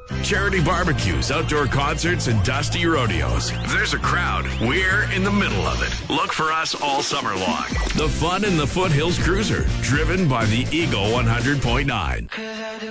Charity barbecues, outdoor concerts, and dusty rodeos. If there's a crowd, we're in the middle of it. Look for us all summer long. The fun in the Foothills Cruiser, driven by the Eagle 100.9.